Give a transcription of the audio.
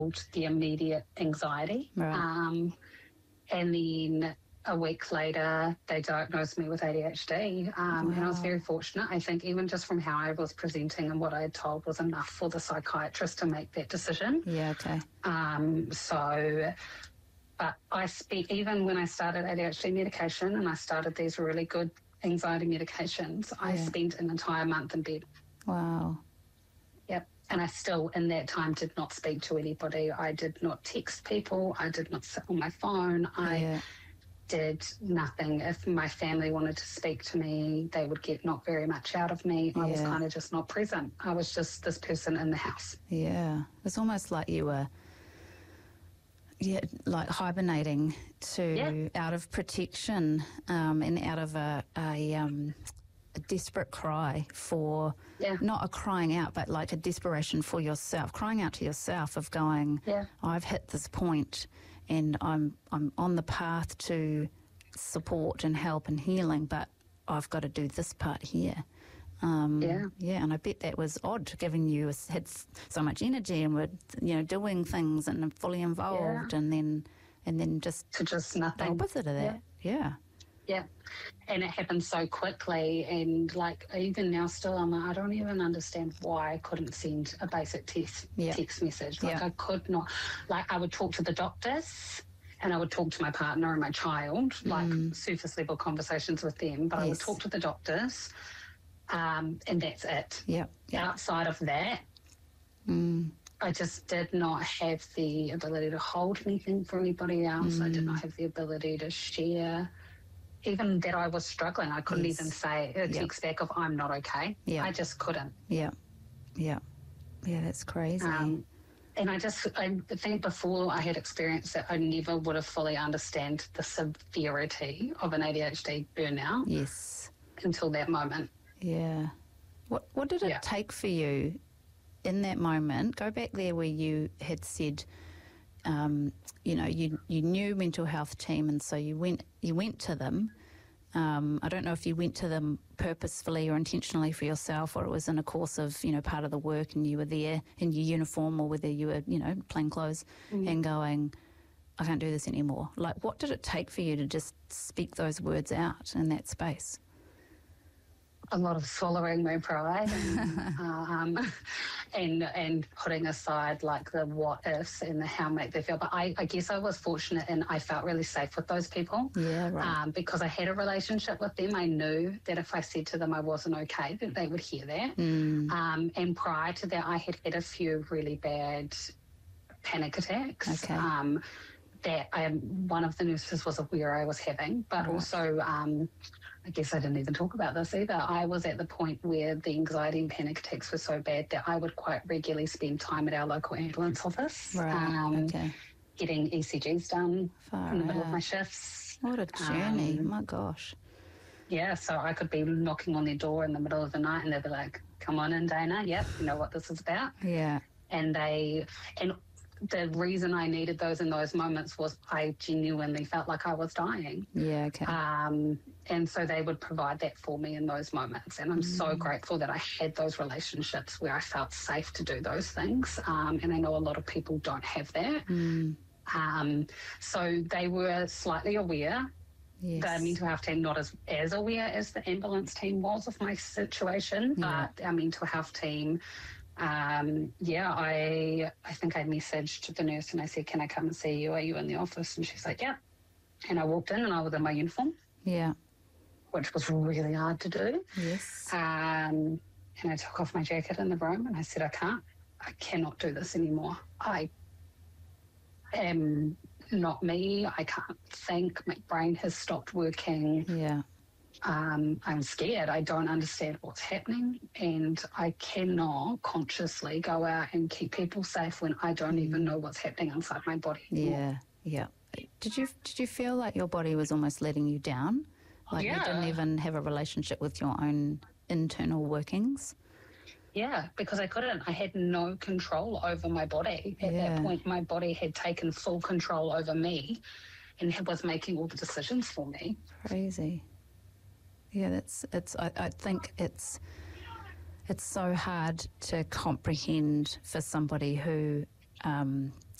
the immediate anxiety. Right. And then a week later, they diagnosed me with ADHD. And I was very fortunate. I think even just from how I was presenting and what I had told was enough for the psychiatrist to make that decision. Yeah, okay. But even when I started ADHD medication and I started these really good anxiety medications, I spent an entire month in bed. Wow. Yep. And I still, in that time, did not speak to anybody. I did not text people. I did not sit on my phone. I did nothing. If my family wanted to speak to me, they would get not very much out of me. I was kind of just not present. I was just this person in the house. Yeah. It's almost like you were... like hibernating out of protection and out of a desperate cry for, not a crying out, but like a desperation for yourself, crying out to yourself of going, I've hit this point and I'm on the path to support and help and healing, but I've got to do this part here. And I bet that was odd, given you had so much energy and were, doing things and fully involved, and then just nothing. The opposite of that. Yeah. And it happened so quickly, and like even now still I'm like, I don't even understand why I couldn't send a basic text message. Like I could not, like I would talk to the doctors and I would talk to my partner and my child, like surface level conversations with them, but I would talk to the doctors. And that's it. Outside of that, I just did not have the ability to hold anything for anybody else. I did not have the ability to share. Even that I was struggling, I couldn't even say a text back of I'm not okay. I just couldn't. Yeah, that's crazy. And I think before I had experienced it, I never would have fully understand the severity of an ADHD burnout. Yes. Until that moment. Yeah. What did it take for you in that moment? Go back there where you had said, you knew mental health team, and so you went to them. I don't know if you went to them purposefully or intentionally for yourself, or it was in a course of, part of the work and you were there in your uniform, or whether you were, plain clothes and going, I can't do this anymore. Like, what did it take for you to just speak those words out in that space? A lot of swallowing my pride and putting aside like the what ifs and the how make they feel. But I guess I was fortunate and I felt really safe with those people. Yeah, right. Because I had a relationship with them. I knew that if I said to them I wasn't okay, that they would hear that. And prior to that, I had had a few really bad panic attacks. Okay. That one of the nurses was aware I was having, but also I guess I didn't even talk about this either. I was at the point where the anxiety and panic attacks were so bad that I would quite regularly spend time at our local ambulance office, getting ECGs done in the middle of my shifts. What a journey, my gosh. Yeah, so I could be knocking on their door in the middle of the night and they'd be like, come on in, Dana, yep, you know what this is about. Yeah. And the reason I needed those in those moments was I genuinely felt like I was dying. Yeah, okay. And so they would provide that for me in those moments. And I'm so grateful that I had those relationships where I felt safe to do those things. And I know a lot of people don't have that. So they were slightly aware. Yes. The mental health team not as aware as the ambulance team was of my situation, but our mental health team... I think I messaged the nurse and I said, can I come and see you? Are you in the office? And she's like, yeah. And I walked in and I was in my uniform. Yeah. Which was really hard to do. Yes. And I took off my jacket in the room and I said, I cannot do this anymore. I am not me. I can't think. My brain has stopped working. Yeah. I'm scared. I don't understand what's happening, and I cannot consciously go out and keep people safe when I don't even know what's happening inside my body anymore. Yeah. Did you feel like your body was almost letting you down? Like you didn't even have a relationship with your own internal workings? Yeah, because I couldn't. I had no control over my body. At that point, my body had taken full control over me and was making all the decisions for me. Crazy. Yeah, I think it's so hard to comprehend for somebody who